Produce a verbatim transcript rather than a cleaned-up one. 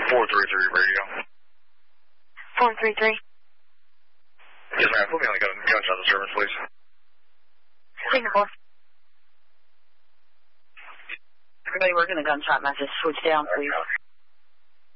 four three three radio. four three three. Yes, ma'am. Put me on the gun, gunshot disturbance, please. Singapore. Everybody working the gunshot message. Switch down, please.